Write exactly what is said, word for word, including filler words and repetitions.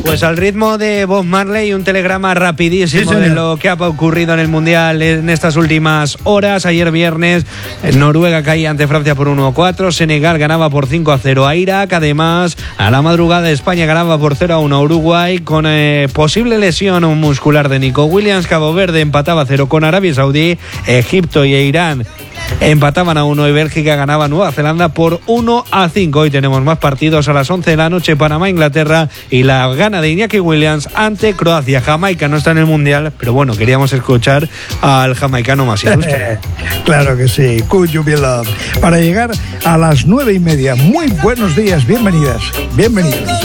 Pues al ritmo de Bob Marley, un telegrama rapidísimo sí, de lo que ha ocurrido en el Mundial en estas últimas horas. Ayer viernes, Noruega caía ante Francia por uno a cuatro, Senegal ganaba por cinco a cero a Irak. Además, a la madrugada España ganaba por cero a uno a Uruguay con eh, posible lesión muscular de Nico Williams. Cabo Verde empataba a cero con Arabia Saudí. Egipto y Irán empataban a uno y Bélgica ganaba a Nueva Zelanda por uno a cinco. Hoy tenemos más partidos a las once de la noche. Panamá, Inglaterra y la gana de Iñaki Williams ante Croacia. Jamaica no está en el Mundial, pero bueno, queríamos escuchar al jamaicano más ilustre. Claro que sí, Could You Be Loved. Para llegar a las nueve y media. Muy buenos días, bienvenidas, bienvenidos.